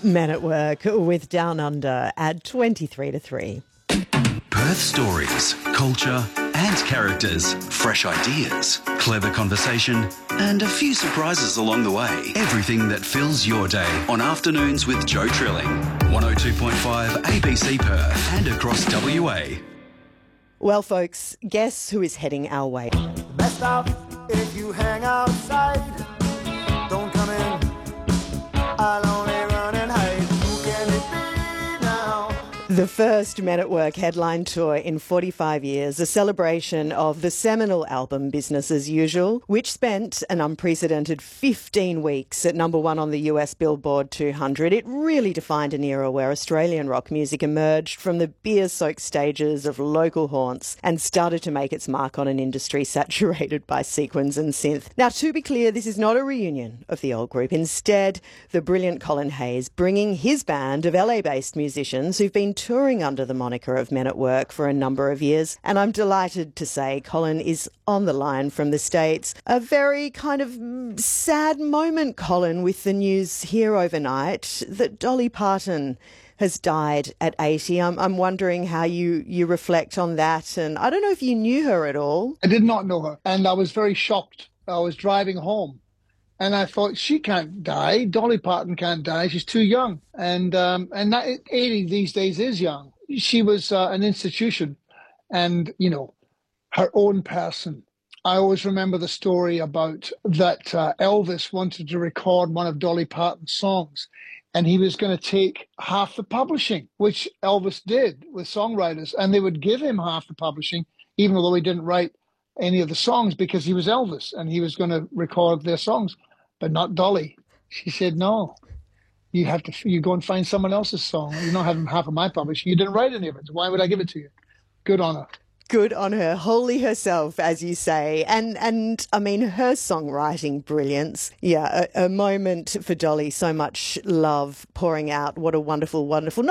Men at Work with Down Under at 23 to 3. Perth stories, culture and characters, fresh ideas, clever conversation and a few surprises along the way. Everything that fills your day on Afternoons with Joe Trilling. 102.5 ABC Perth and across WA. Well, folks, guess who is heading our way? Best out if you hang outside. Don't come in. I'll only run and hide. Who can it be now? The first Men at Work headline tour in 45 years, a celebration of the seminal album Business as Usual, which spent an unprecedented 15 weeks at number one on the US Billboard 200. It really defined an era where Australian rock music emerged from the beer-soaked stages of local haunts and started to make its mark on an industry saturated by sequins and synth. Now, to be clear, this is not a reunion of the old group. Instead, the brilliant Colin Hayes bringing his band of LA-based musicians who've been touring under the moniker of Men at Work for a number of years. And I'm delighted to say Colin is on the line from the States. A very kind of sad moment, Colin, with the news here overnight that Dolly Parton has died at 80. I'm wondering how you reflect on that. And I don't know if you knew her at all. I did not know her. And I was very shocked. I was driving home. And I thought, she can't die. Dolly Parton can't die. She's too young. And that 80 these days is young. She was an institution and, you know, her own person. I always remember the story about that Elvis wanted to record one of Dolly Parton's songs. And he was going to take half the publishing, which Elvis did with songwriters. And they would give him half the publishing, even though he didn't write any of the songs, because he was Elvis and he was going to record their songs, but not Dolly. She said, no, you go and find someone else's song. You're not having half of my publishing. You didn't write any of it. Why would I give it to you? Good on her. Good on her, wholly herself, as you say. And I mean, her songwriting brilliance. Yeah, a moment for Dolly, so much love pouring out. What a wonderful, wonderful